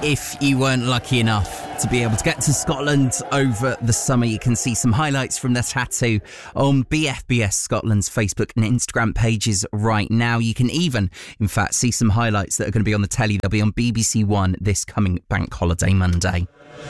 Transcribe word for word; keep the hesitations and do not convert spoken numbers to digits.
If you weren't lucky enough to be able to get to Scotland over the summer, you can see some highlights from the tattoo on B F B S Scotland's Facebook and Instagram pages right now. You can even, in fact, see some highlights that are going to be on the telly. They'll be on B B C One this coming Bank Holiday Monday.